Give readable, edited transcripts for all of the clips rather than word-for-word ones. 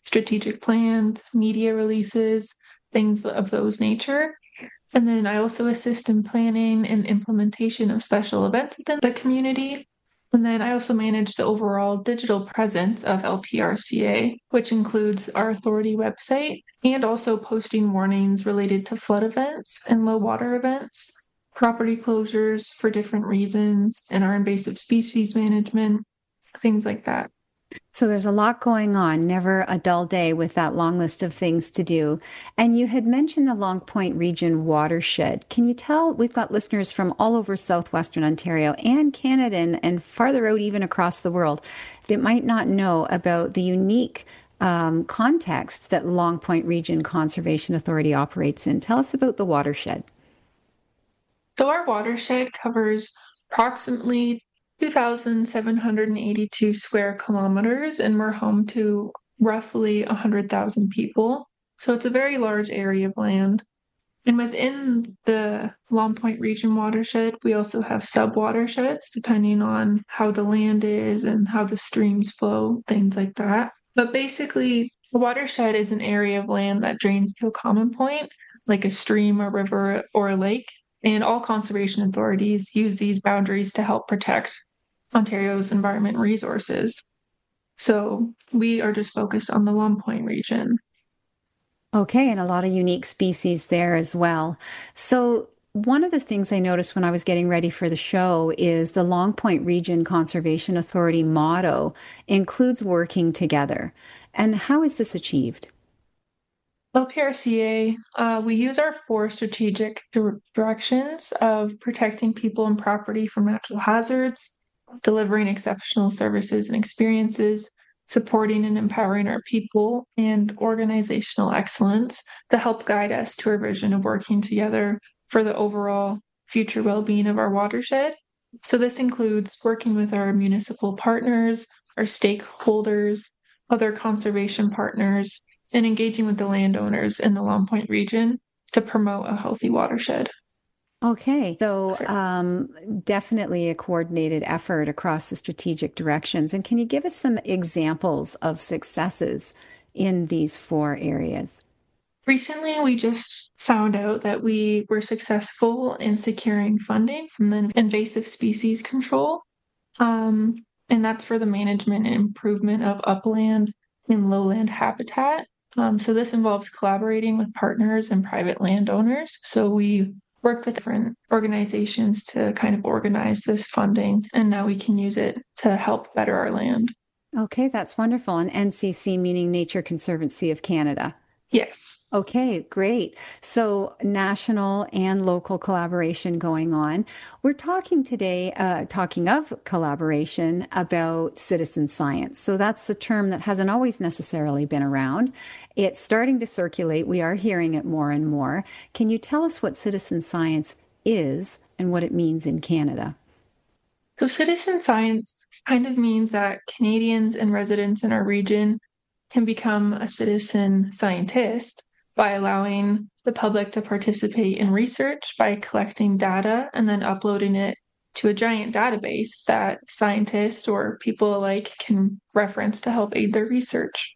strategic plans, media releases, things of those nature. And then I also assist in planning and implementation of special events within the community. And then I also manage the overall digital presence of LPRCA, which includes our authority website and also posting warnings related to flood events and low water events, property closures for different reasons, and our invasive species management, things like that. So there's a lot going on, never a dull day with that long list of things to do. And you had mentioned the Long Point Region watershed. Can you tell, we've got listeners from all over southwestern Ontario and Canada and farther out even across the world that might not know about the unique context that Long Point Region Conservation Authority operates in. Tell us about the watershed. So our watershed covers approximately 2,782 square kilometers, and we're home to roughly 100,000 people. So it's a very large area of land. And within the Long Point Region watershed, we also have sub-watersheds, depending on how the land is and how the streams flow, things like that. But basically, a watershed is an area of land that drains to a common point, like a stream, a river, or a lake. And all conservation authorities use these boundaries to help protect Ontario's environment resources. So we are just focused on the Long Point region. Okay, and a lot of unique species there as well. So, one of the things I noticed when I was getting ready for the show is the Long Point Region Conservation Authority motto includes working together. And how is this achieved? Well, PRCA, we use our four strategic directions of protecting people and property from natural hazards, delivering exceptional services and experiences, supporting and empowering our people, and organizational excellence to help guide us to our vision of working together for the overall future well-being of our watershed. So this includes working with our municipal partners, our stakeholders, other conservation partners, and engaging with the landowners in the Long Point region to promote a healthy watershed. Okay, so Sure. definitely a coordinated effort across the strategic directions. And can you give us some examples of successes in these four areas? Recently, we just found out that we were successful in securing funding from the invasive species control. Um, and that's for the management and improvement of upland and lowland habitat. So this involves collaborating with partners and private landowners. So we worked with different organizations to kind of organize this funding, and now we can use it to help better our land. Okay, that's wonderful. And NCC meaning Nature Conservancy of Canada. Yes. Okay, great. So national and local collaboration going on. We're talking today, talking of collaboration about citizen science. So that's a term that hasn't always necessarily been around. It's starting to circulate. We are hearing it more and more. Can you tell us what citizen science is and what it means in Canada? So citizen science kind of means that Canadians and residents in our region can become a citizen scientist by allowing the public to participate in research by collecting data and then uploading it to a giant database that scientists or people alike can reference to help aid their research.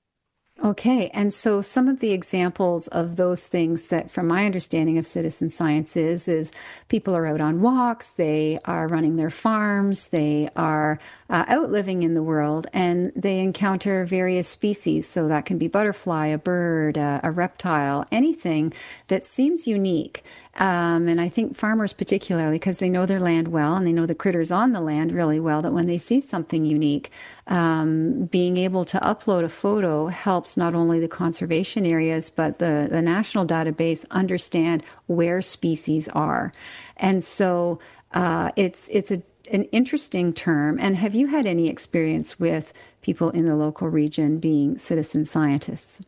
Okay, and so some of the examples of those things that, from my understanding of citizen science, is people are out on walks, they are running their farms, they are out living in the world, and they encounter various species. So that can be butterfly, a bird, a reptile, anything that seems unique. And I think farmers, particularly, because they know their land well and they know the critters on the land really well, that when they see something unique, being able to upload a photo helps not only the conservation areas, but the national database understand where species are. And so an interesting term. And have you had any experience with people in the local region being citizen scientists?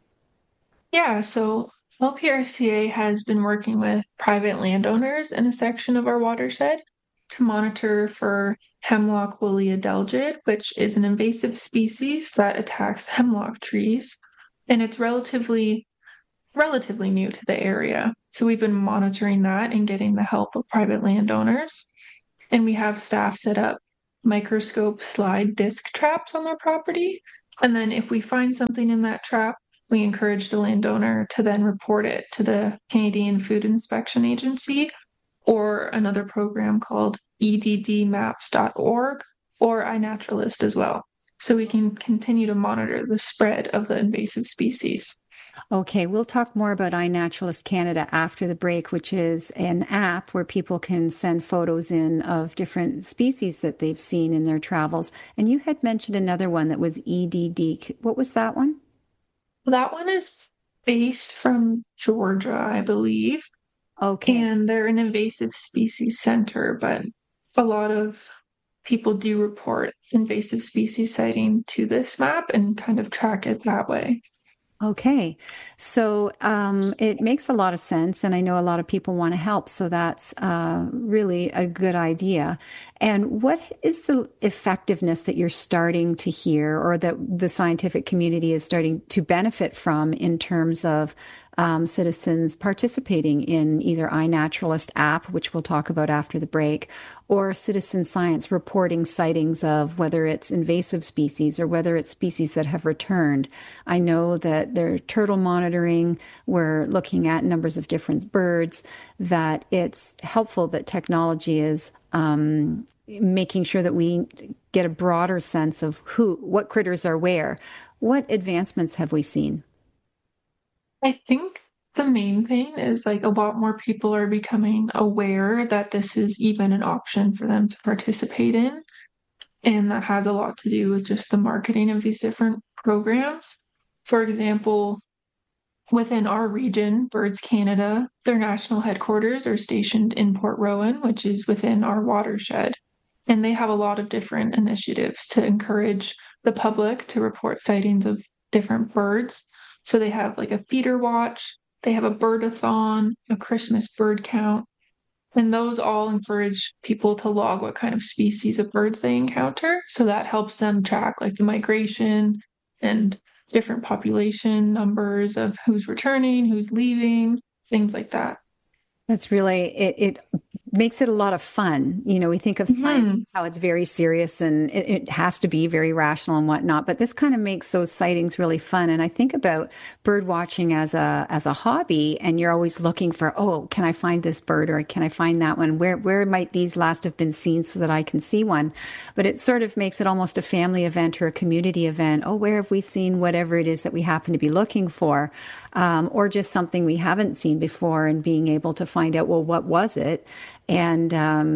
Yeah, so LPRCA has been working with private landowners in a section of our watershed to monitor for hemlock woolly adelgid, which is an invasive species that attacks hemlock trees, and it's relatively new to the area. So we've been monitoring that and getting the help of private landowners, and we have staff set up microscope slide disc traps on their property And then if we find something in that trap, we encourage the landowner to then report it to the Canadian Food Inspection Agency or another program called eddmaps.org or iNaturalist as well. So we can continue to monitor the spread of the invasive species. Okay, we'll talk more about iNaturalist Canada after the break, which is an app where people can send photos in of different species that they've seen in their travels. And you had mentioned another one that was EDD. What was that one? That one is based from Georgia, I believe, Okay. and they're an invasive species center, but a lot of people do report invasive species sighting to this map and kind of track it that way. Okay. So it makes a lot of sense. And I know a lot of people want to help. So that's really a good idea. And what is the effectiveness that you're starting to hear or that the scientific community is starting to benefit from in terms of citizens participating in either iNaturalist app, which we'll talk about after the break, or citizen science reporting sightings of whether it's invasive species or whether it's species that have returned? I know that they're turtle monitoring. We're looking at numbers of different birds, that it's helpful that technology is making sure that we get a broader sense of what critters are where. What advancements have we seen? I think the main thing is like a lot more people are becoming aware that this is even an option for them to participate in. And that has a lot to do with just the marketing of these different programs. For example, within our region, Birds Canada, their national headquarters are stationed in Port Rowan, which is within our watershed. And they have a lot of different initiatives to encourage the public to report sightings of different birds. So they have like a feeder watch, they have a birdathon, a Christmas bird count, and those all encourage people to log what kind of species of birds they encounter. So that helps them track like the migration and different population numbers of who's returning, who's leaving, things like that. That's really it makes it a lot of fun. You know, we think of science, Hmm. how it's very serious and it has to be very rational and whatnot, but this kind of makes those sightings really fun. And I think about bird watching as a hobby, and you're always looking for, oh, can I find this bird or can I find that one? Where might these last have been seen so that I can see one? But it sort of makes it almost a family event or a community event. Oh, where have we seen whatever it is that we happen to be looking for? Or just something we haven't seen before, and being able to find out, well, what was it? And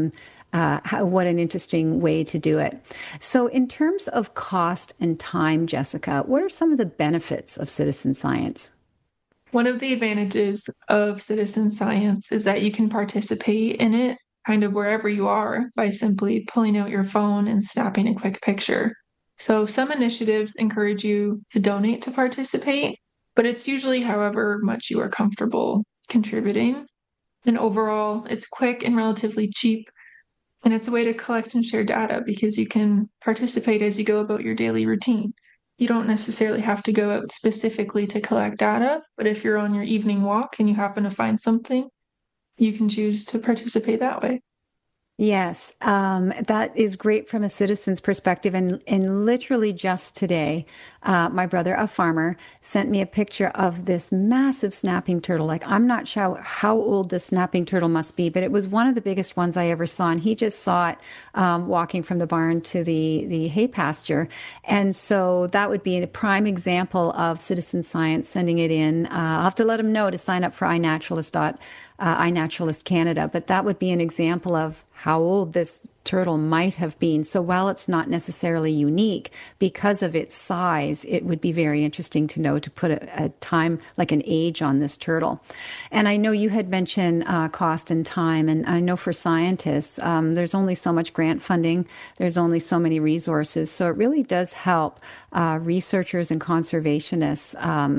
what an interesting way to do it. So, in terms of cost and time, Jessica, what are some of the benefits of citizen science? One of the advantages of citizen science is that you can participate in it kind of wherever you are by simply pulling out your phone and snapping a quick picture. So some initiatives encourage you to donate to participate, but it's usually however much you are comfortable contributing. And overall, it's quick and relatively cheap, and it's a way to collect and share data because you can participate as you go about your daily routine. You don't necessarily have to go out specifically to collect data, but if you're on your evening walk and you happen to find something, you can choose to participate that way. Yes, that is great from a citizen's perspective. And literally just today, my brother, a farmer, sent me a picture of this massive snapping turtle. Like, I'm not sure how old this snapping turtle must be, but it was one of the biggest ones I ever saw. And he just saw it walking from the barn to the hay pasture. And so that would be a prime example of citizen science sending it in. I'll have to let him know to sign up for iNaturalist Canada, but that would be an example of how old this turtle might have been. So while it's not necessarily unique, because of its size, it would be very interesting to know, to put a time, like an age on this turtle. And I know you had mentioned cost and time, and I know for scientists, there's only so much grant funding, there's only so many resources. So it really does help researchers and conservationists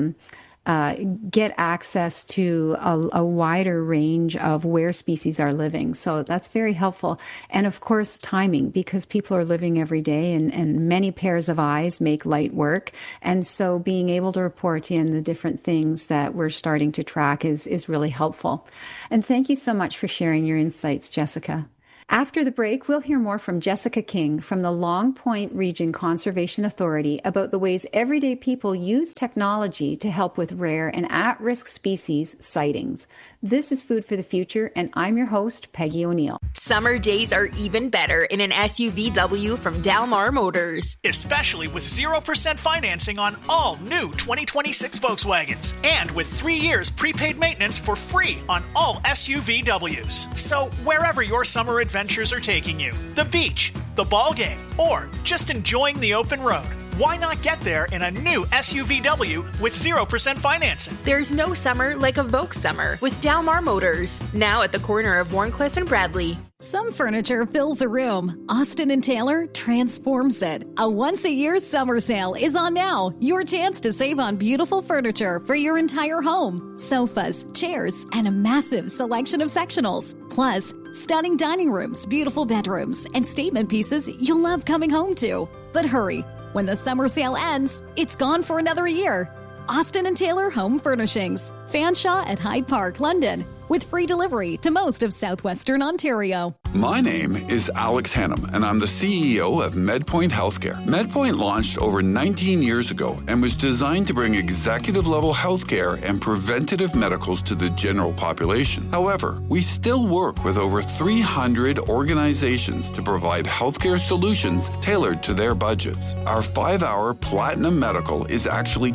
get access to a wider range of where species are living. So that's very helpful. And of course, timing, because people are living every day, and many pairs of eyes make light work. And so being able to report in the different things that we're starting to track is really helpful. And thank you so much for sharing your insights, Jessica. After the break, we'll hear more from Jessica King from the Long Point Region Conservation Authority about the ways everyday people use technology to help with rare and at-risk species sightings. This is Food for the Future, and I'm your host, Peggy O'Neill. Summer days are even better in an SUVW from Dalmar Motors. Especially with 0% financing on all new 2026 Volkswagens. And with 3 years prepaid maintenance for free on all SUVWs. So wherever your summer adventures are taking you, the beach, the ball game, or just enjoying the open road, why not get there in a new SUVW with 0% financing? There's no summer like a Volks summer with Dalmar Motors. Now at the corner of Warncliffe and Bradley. Some furniture fills a room. Austin & Taylor transforms it. A once-a-year summer sale is on now. Your chance to save on beautiful furniture for your entire home. Sofas, chairs, and a massive selection of sectionals. Plus, stunning dining rooms, beautiful bedrooms, and statement pieces you'll love coming home to. But hurry. When the summer sale ends, it's gone for another year. Austin & Taylor Home Furnishings. Fanshawe at Hyde Park, London. With free delivery to most of southwestern Ontario. My name is Alex Hannum, and I'm the CEO of MedPoint Healthcare. MedPoint launched over 19 years ago and was designed to bring executive-level healthcare and preventative medicals to the general population. However, we still work with over 300 organizations to provide healthcare solutions tailored to their budgets. Our 5-hour Platinum Medical is actually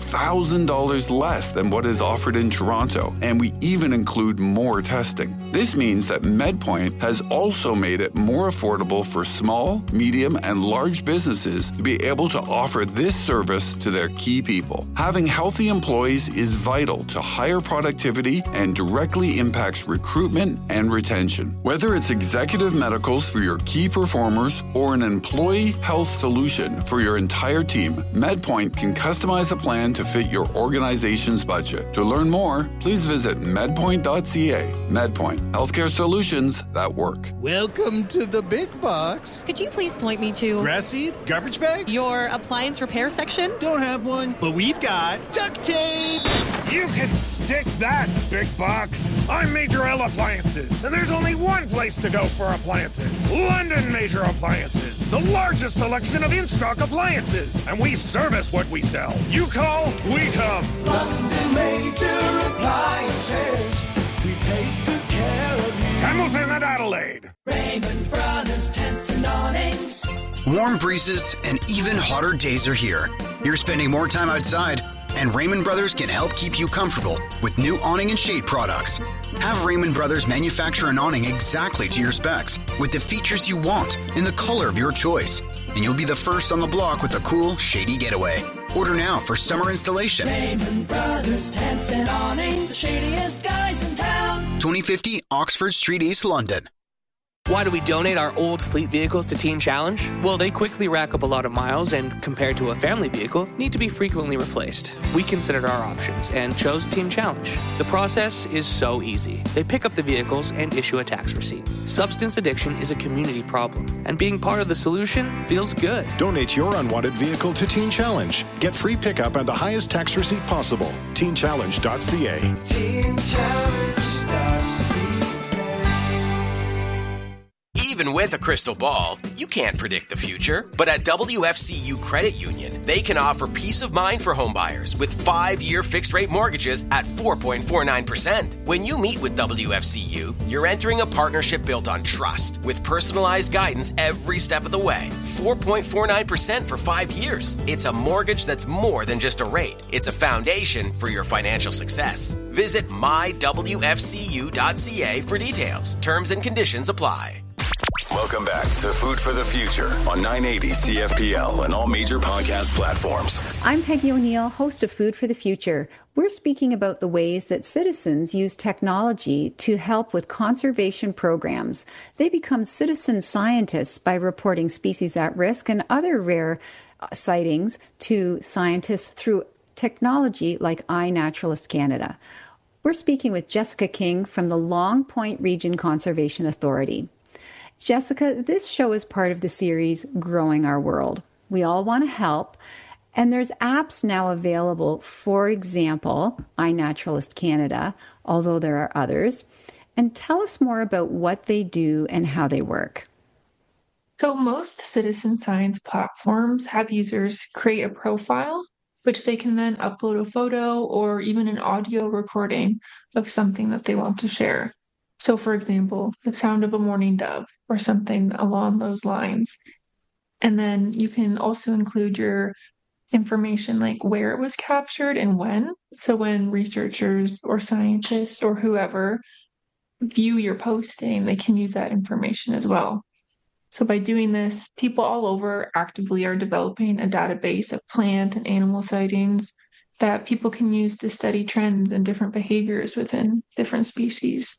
$2,000 less than what is offered in Toronto, and we even include more testing. This means that MedPoint has also made it more affordable for small, medium, and large businesses to be able to offer this service to their key people. Having healthy employees is vital to higher productivity and directly impacts recruitment and retention. Whether it's executive medicals for your key performers or an employee health solution for your entire team, MedPoint can customize a plan to fit your organization's budget. To learn more, please visit medpoint.ca. MedPoint, healthcare solutions that work. Welcome to the big box. Could you please point me to Grass seed? Garbage bags? your appliance repair section? Don't have one, but we've got duct tape. You can stick that, big box. I'm Major L Appliances, and there's only one place to go for appliances. London Major Appliances, the largest selection of in-stock appliances. And we service what we sell. You call, we come. London Major Appliances. We take good care of you. Hamilton and Adelaide. Raymond Brothers Tents and Awnings. Warm breezes and even hotter days are here. You're spending more time outside, and Raymond Brothers can help keep you comfortable with new awning and shade products. Have Raymond Brothers manufacture an awning exactly to your specs with the features you want in the color of your choice. And you'll be the first on the block with a cool, shady getaway. Order now for summer installation. Raymond Brothers Tents and Awnings, the shadiest guys in town. 2050 Oxford Street, East London. Why do we donate our old fleet vehicles to Teen Challenge? Well, they quickly rack up a lot of miles and, compared to a family vehicle, need to be frequently replaced. We considered our options and chose Teen Challenge. The process is so easy. They pick up the vehicles and issue a tax receipt. Substance addiction is a community problem, and being part of the solution feels good. Donate your unwanted vehicle to Teen Challenge. Get free pickup and the highest tax receipt possible. TeenChallenge.ca. TeenChallenge.ca. Even with a crystal ball, you can't predict the future. But at WFCU Credit Union, they can offer peace of mind for homebuyers with 5-year fixed-rate mortgages at 4.49%. When you meet with WFCU, you're entering a partnership built on trust with personalized guidance every step of the way. 4.49% for 5 years. It's a mortgage that's more than just a rate. It's a foundation for your financial success. Visit mywfcu.ca for details. Terms and conditions apply. Welcome back to Food for the Future on 980 CFPL and all major podcast platforms. I'm Peggy O'Neill, host of Food for the Future. We're speaking about the ways that citizens use technology to help with conservation programs. They become citizen scientists by reporting species at risk and other rare sightings to scientists through technology like iNaturalist Canada. We're speaking with Jessica King from the Long Point Region Conservation Authority. Jessica, this show is part of the series Growing Our World. We all want to help, and there's apps now available, for example, iNaturalist Canada, although there are others, And tell us more about what they do and how they work. So most citizen science platforms have users create a profile, which they can then upload a photo or even an audio recording of something that they want to share. So, for example, the sound of a mourning dove or something along those lines. And then you can also include your information like where it was captured and when. So, when researchers or scientists or whoever view your posting, they can use that information as well. So by doing this, people all over actively are developing a database of plant and animal sightings that people can use to study trends and different behaviors within different species.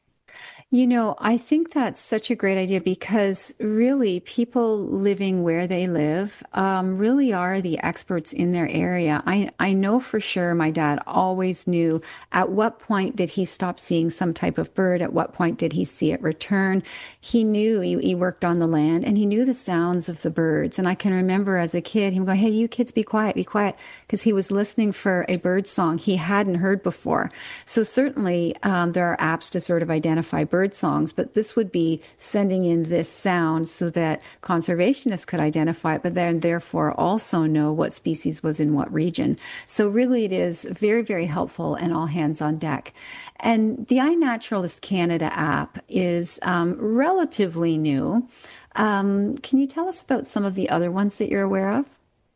You know, I think that's such a great idea because really people living where they live really are the experts in their area. I know for sure my dad always knew at what point did he stop seeing some type of bird, at what point did he see it return. He knew he worked on the land and he knew the sounds of the birds. And I can remember as a kid, him going, "Hey, you kids, be quiet, because he was listening for a bird song he hadn't heard before. So certainly there are apps to sort of identify bird songs, but this would be sending in this sound so that conservationists could identify it, but then therefore also know what species was in what region. So really it is very, very helpful and all hands on deck. And the iNaturalist Canada app is relatively new. Can you tell us about some of the other ones that you're aware of?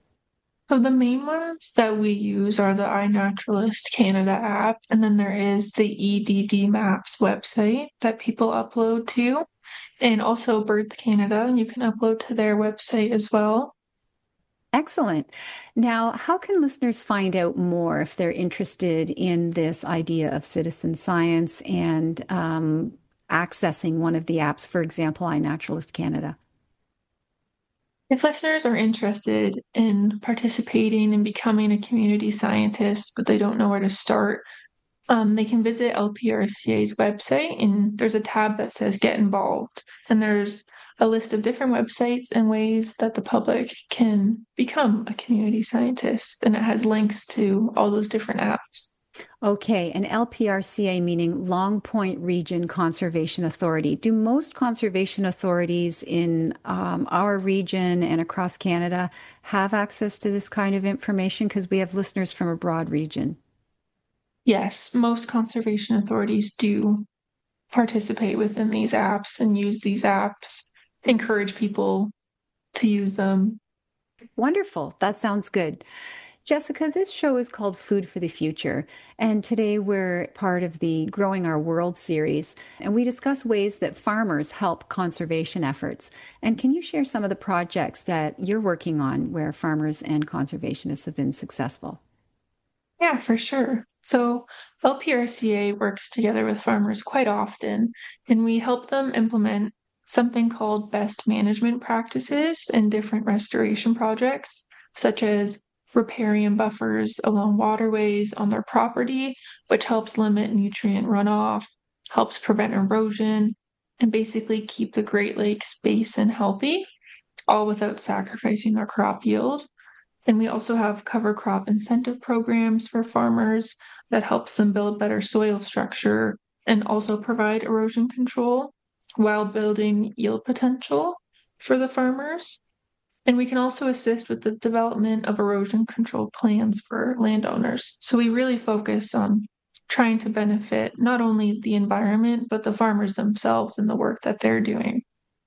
So the main ones that we use are the iNaturalist Canada app, and then there is the EDD Maps website that people upload to, and also Birds Canada, you can upload to their website as well. Excellent. Now, how can listeners find out more if they're interested in this idea of citizen science and accessing one of the apps, for example, iNaturalist Canada? If listeners are interested in participating and becoming a community scientist, but they don't know where to start, they can visit LPRCA's website, and there's a tab that says Get Involved. And there's a list of different websites and ways that the public can become a community scientist. And it has links to all those different apps. Okay, and LPRCA meaning Long Point Region Conservation Authority. Do most conservation authorities in our region and across Canada have access to this kind of information? Because we have listeners from a broad region. Yes, most conservation authorities do participate within these apps and use these apps, encourage people to use them. Wonderful. That sounds good. Jessica, this show is called Food for the Future, and today we're part of the Growing Our World series, and we discuss ways that farmers help conservation efforts. And can you share some of the projects that you're working on where farmers and conservationists have been successful? Yeah, for sure. So LPRCA works together with farmers quite often, and we help them implement something called best management practices in different restoration projects, such as riparian buffers along waterways on their property, which helps limit nutrient runoff, helps prevent erosion, and basically keep the Great Lakes basin healthy, all without sacrificing their crop yield. And we also have cover crop incentive programs for farmers that helps them build better soil structure and also provide erosion control while building yield potential for the farmers. And we can also assist with the development of erosion control plans for landowners. So we really focus on trying to benefit not only the environment, but the farmers themselves and the work that they're doing.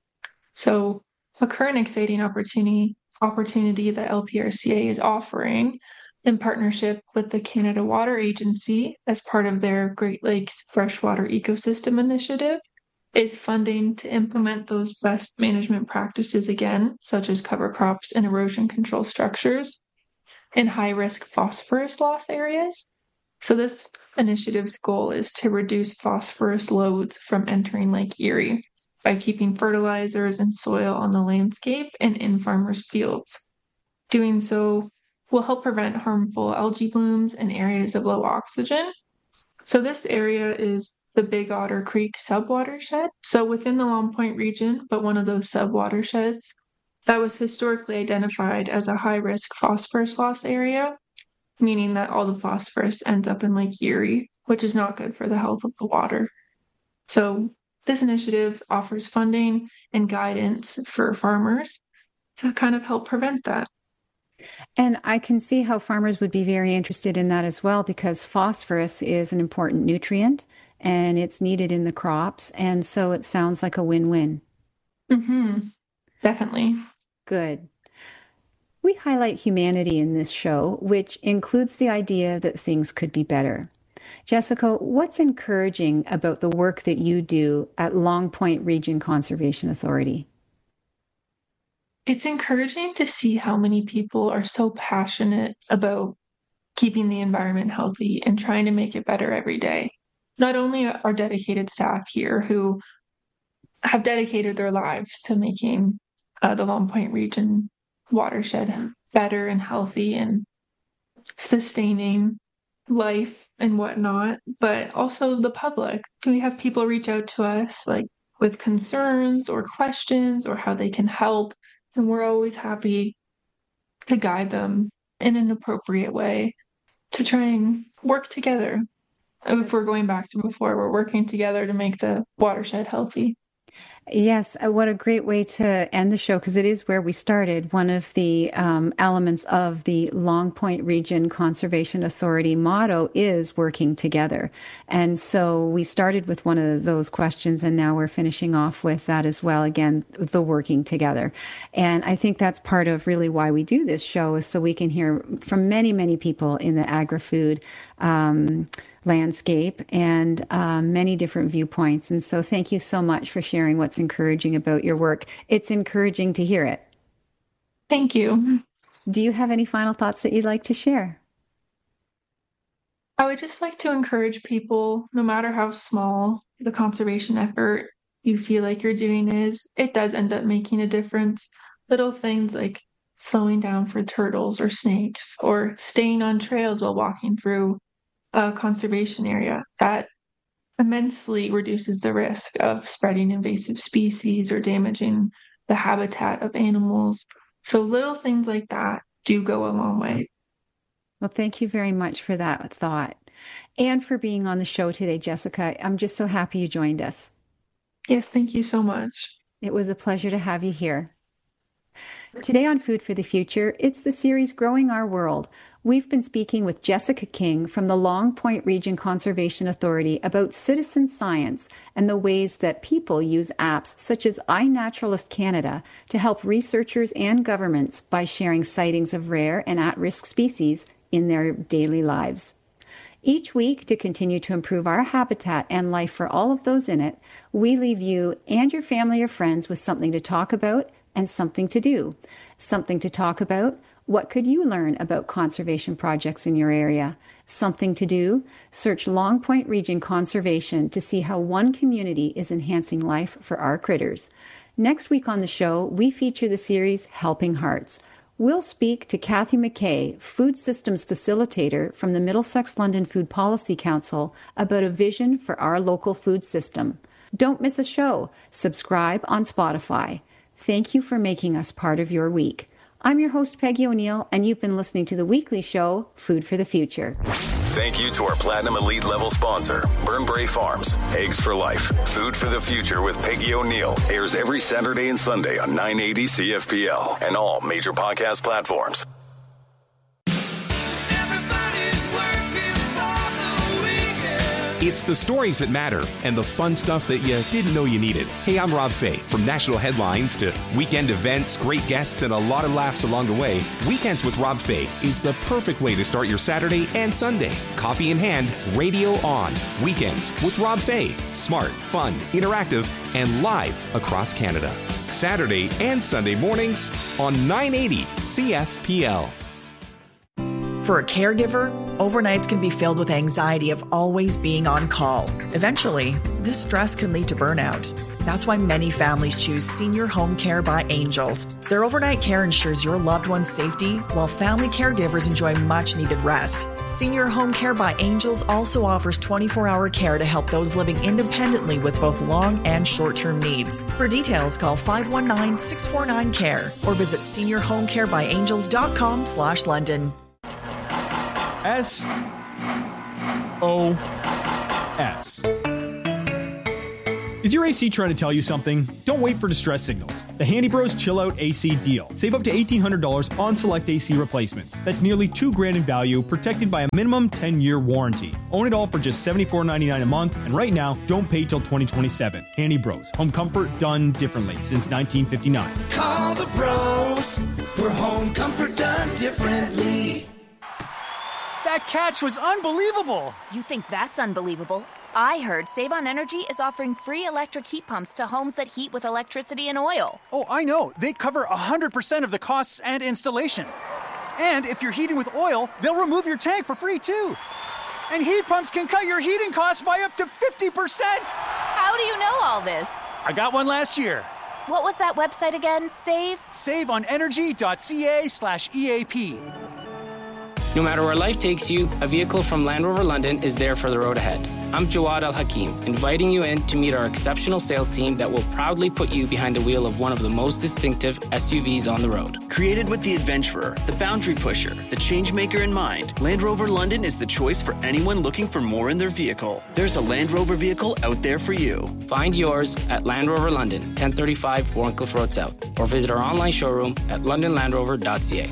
So a current exciting opportunity that LPRCA is offering in partnership with the Canada Water Agency as part of their Great Lakes Freshwater Ecosystem Initiative is funding to implement those best management practices again, such as cover crops and erosion control structures in high-risk phosphorus loss areas. So this initiative's goal is to reduce phosphorus loads from entering Lake Erie by keeping fertilizers and soil on the landscape and in farmers' fields. Doing so will help prevent harmful algae blooms in areas of low oxygen. So this area is the Big Otter Creek subwatershed. So within the Long Point region, but one of those subwatersheds that was historically identified as a high-risk phosphorus loss area, meaning that all the phosphorus ends up in Lake Erie, which is not good for the health of the water. So this initiative offers funding and guidance for farmers to kind of help prevent that. And I can see how farmers would be very interested in that as well, because phosphorus is an important nutrient and it's needed in the crops. And so it sounds like a win-win. Mm-hmm. Definitely. Good. We highlight humanity in this show, which includes the idea that things could be better. Jessica, what's encouraging about the work that you do at Long Point Region Conservation Authority? It's encouraging to see how many people are so passionate about keeping the environment healthy and trying to make it better every day. Not only our dedicated staff here who have dedicated their lives to making the Long Point region watershed better and healthy and sustaining life and whatnot, but also the public. We have people reach out to us like with concerns or questions or how they can help. And we're always happy to guide them in an appropriate way to try and work together. If we're going back to before, we're working together to make the watershed healthy. Yes, what a great way to end the show, because it is where we started. One of the elements of the Long Point Region Conservation Authority motto is working together. And so we started with one of those questions, and now we're finishing off with that as well. Again, the working together. And I think that's part of really why we do this show, is so we can hear from many, many people in the agri-food landscape and many different viewpoints. And so thank you so much for sharing what's encouraging about your work. It's encouraging to hear it. Thank you. Do you have any final thoughts that you'd like to share? I would just like to encourage people, no matter how small the conservation effort you feel like you're doing is, it does end up making a difference. Little things like slowing down for turtles or snakes, or staying on trails while walking through a conservation area, that immensely reduces the risk of spreading invasive species or damaging the habitat of animals. So little things like that do go a long way. Well, thank you very much for that thought and for being on the show today, Jessica. I'm just so happy you joined us. Yes, thank you so much. It was a pleasure to have you here. Today on Food for the Future, it's the series Growing Our World. We've been speaking with Jessica King from the Long Point Region Conservation Authority about citizen science and the ways that people use apps such as iNaturalist Canada to help researchers and governments by sharing sightings of rare and at-risk species in their daily lives. Each week, to continue to improve our habitat and life for all of those in it, we leave you and your family or friends with something to talk about and something to do. Something to talk about: what could you learn about conservation projects in your area? Something to do: search Long Point Region Conservation to see how one community is enhancing life for our critters. Next week on the show, we feature the series Helping Hearts. We'll speak to Kathy McKay, Food Systems Facilitator from the Middlesex London Food Policy Council, about a vision for our local food system. Don't miss a show. Subscribe on Spotify. Thank you for making us part of your week. I'm your host, Peggy O'Neill, and you've been listening to the weekly show, Food for the Future. Thank you to our Platinum Elite level sponsor, Burnbrae Farms. Eggs for Life. Food for the Future with Peggy O'Neill airs every Saturday and Sunday on 980 CFPL and all major podcast platforms. It's the stories that matter and the fun stuff that you didn't know you needed. Hey, I'm Rob Fay. From national headlines to weekend events, great guests, and a lot of laughs along the way, Weekends with Rob Fay is the perfect way to start your Saturday and Sunday. Coffee in hand, radio on. Weekends with Rob Fay. Smart, fun, interactive, and live across Canada. Saturday and Sunday mornings on 980 CFPL. For a caregiver, overnights can be filled with anxiety of always being on call. Eventually, this stress can lead to burnout. That's why many families choose Senior Home Care by Angels. Their overnight care ensures your loved one's safety, while family caregivers enjoy much-needed rest. Senior Home Care by Angels also offers 24-hour care to help those living independently with both long and short-term needs. For details, call 519-649-CARE or visit seniorhomecarebyangels.com/London. SOS. Is your AC trying to tell you something? Don't wait for distress signals. The Handy Bros Chill Out AC deal. Save up to $1,800 on select AC replacements. That's nearly $2,000 in value, protected by a minimum 10-year warranty. Own it all for just $74.99 a month, and right now, don't pay till 2027. Handy Bros. Home comfort done differently since 1959. Call the bros for home comfort done differently. That catch was unbelievable. You think that's unbelievable? I heard Save On Energy is offering free electric heat pumps to homes that heat with electricity and oil. Oh, I know. They cover 100% of the costs and installation. And if you're heating with oil, they'll remove your tank for free, too. And heat pumps can cut your heating costs by up to 50%. How do you know all this? I got one last year. What was that website again? SaveOnEnergy.ca/EAP. No matter where life takes you, a vehicle from Land Rover London is there for the road ahead. I'm Jawad Al-Hakim, inviting you in to meet our exceptional sales team that will proudly put you behind the wheel of one of the most distinctive SUVs on the road. Created with the adventurer, the boundary pusher, the changemaker in mind, Land Rover London is the choice for anyone looking for more in their vehicle. There's a Land Rover vehicle out there for you. Find yours at Land Rover London, 1035 Warncliffe Road South, or visit our online showroom at londonlandrover.ca.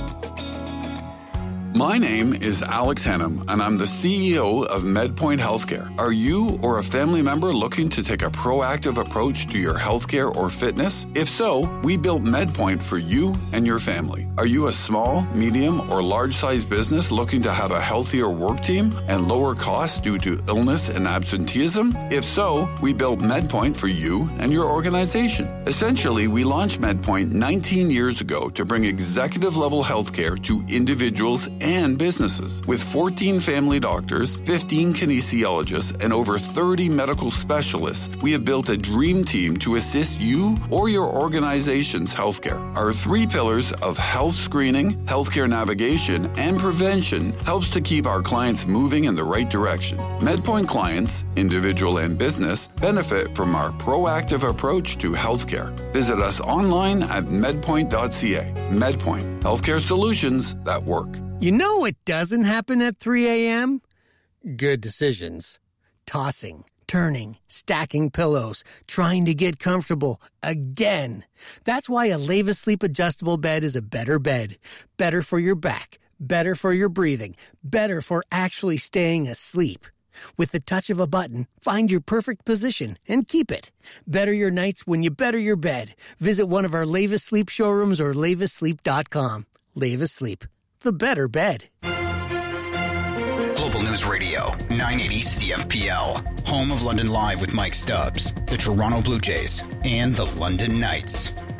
My name is Alex Hannum, and I'm the CEO of MedPoint Healthcare. Are you or a family member looking to take a proactive approach to your healthcare or fitness? If so, we built MedPoint for you and your family. Are you a small, medium, or large-sized business looking to have a healthier work team and lower costs due to illness and absenteeism? If so, we built MedPoint for you and your organization. Essentially, we launched MedPoint 19 years ago to bring executive-level healthcare to individuals and businesses. With 14 family doctors, 15 kinesiologists, and over 30 medical specialists, we have built a dream team to assist you or your organization's healthcare. Our 3 pillars of health screening, healthcare navigation, and prevention helps to keep our clients moving in the right direction. MedPoint clients, individual and business, benefit from our proactive approach to healthcare. Visit us online at medpoint.ca. MedPoint, healthcare solutions that work. You know what doesn't happen at 3 a.m.? Good decisions. Tossing, turning, stacking pillows, trying to get comfortable again. That's why a Leva Sleep adjustable bed is a better bed. Better for your back, better for your breathing, better for actually staying asleep. With the touch of a button, find your perfect position and keep it. Better your nights when you better your bed. Visit one of our Leva Sleep showrooms or levasleep.com. Leva Sleep. The better bed. Global News Radio, 980 CFPL. Home of London Live with Mike Stubbs, the Toronto Blue Jays, and the London Knights.